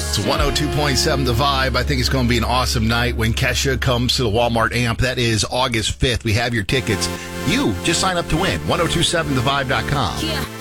It's 102.7 The Vibe. I think it's going to be an awesome night when Kesha comes to the Walmart Amp. That is August 5th. We have your tickets. You just sign up to win. 1027thevibe.com.